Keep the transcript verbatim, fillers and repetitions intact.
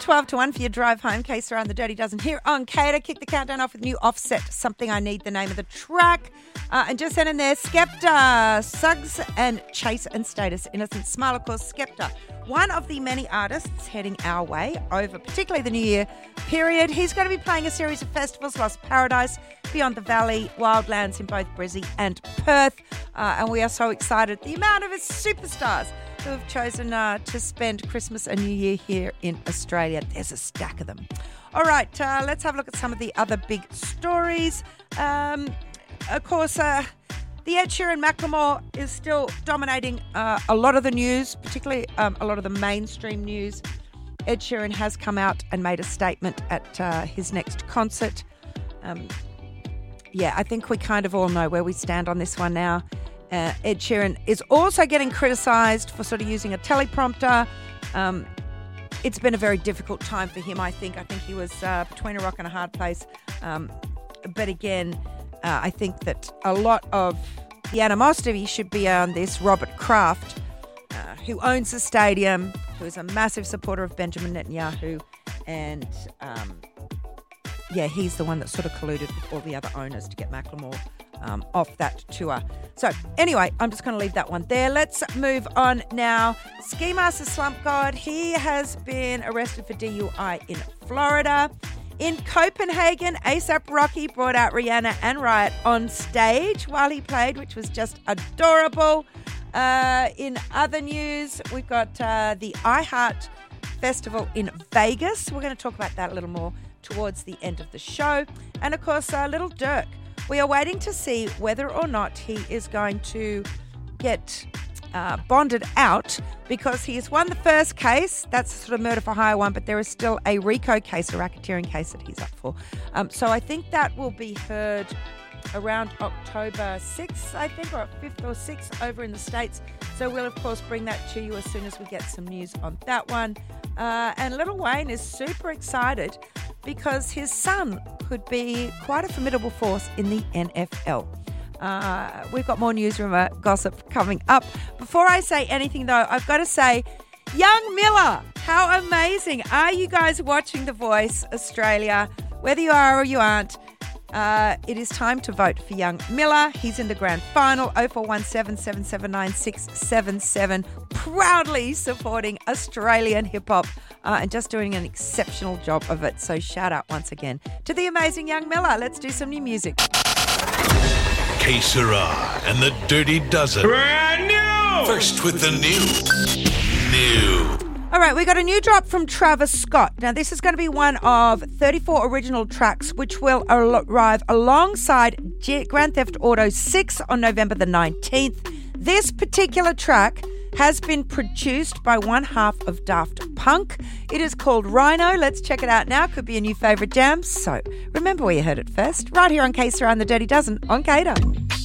twelve to one for your drive home. Case around the Dirty Dozen here on Cater. Kick the countdown off with new Offset, Something I Need, the name of the track. Uh, and just send in there, Skepta, Suggs and Chase and Status, Innocent Smile. Of course, Skepta, one of the many artists heading our way over particularly the New Year period. He's going to be playing a series of festivals, Lost Paradise, Beyond the Valley, Wildlands in both Brizzy and Perth. Uh, and we are so excited. The amount of his superstars who have chosen uh, to spend Christmas and New Year here in Australia. There's a stack of them. All right, uh, let's have a look at some of the other big stories. Um, of course, uh, the Ed Sheeran Macklemore is still dominating uh, a lot of the news, particularly um, a lot of the mainstream news. Ed Sheeran has come out and made a statement at uh, his next concert. Um, yeah, I think we kind of all know where we stand on this one now. Uh, Ed Sheeran is also getting criticised for sort of using a teleprompter. Um, it's been a very difficult time for him, I think. I think he was uh, between a rock and a hard place. Um, but again, uh, I think that a lot of the animosity should be on this Robert Kraft, uh, who owns the stadium, who is a massive supporter of Benjamin Netanyahu. And, um, yeah, he's the one that sort of colluded with all the other owners to get Macklemore Um, off that tour. So anyway, I'm just going to leave that one there. Let's move on now. Ski Master Slump God, he has been arrested for D U I in Florida. In Copenhagen, ASAP Rocky brought out Rihanna and Riot on stage while he played, which was just adorable. Uh, in other news, we've got uh, the iHeart Festival in Vegas. We're going to talk about that a little more towards the end of the show. And of course, uh, Little Dirk. We are waiting to see whether or not he is going to get uh, bonded out because he has won the first case. That's a sort of murder for hire one, but there is still a RICO case, a racketeering case that he's up for. Um, so I think that will be heard around October sixth, I think, or fifth or sixth over in the States. So we'll, of course, bring that to you as soon as we get some news on that one. Uh, and Lil Wayne is super excited because his son could be quite a formidable force in the N F L. Uh, we've got more newsroom uh, gossip coming up. Before I say anything, though, I've got to say, Young Miller, how amazing. Are you guys watching The Voice Australia? Whether you are or you aren't, uh, it is time to vote for Young Miller. He's in the grand final, oh four one seven, seven seven nine, six seven seven, proudly supporting Australian hip-hop. Uh, and just doing an exceptional job of it. So shout out once again to the amazing Young Miller. Let's do some new music. Que Sera and the Dirty Dozen. Brand new! First with the new. New. All right, we got a new drop from Travis Scott. Now, this is going to be one of thirty-four original tracks, which will arrive alongside G- Grand Theft Auto six on November the nineteenth. This particular track has been produced by one half of Daft Punk. It is called Rhino. Let's check it out now. Could be a new favourite jam. So remember where you heard it first. Right here on Que Sera and the Dirty Dozen on Cater.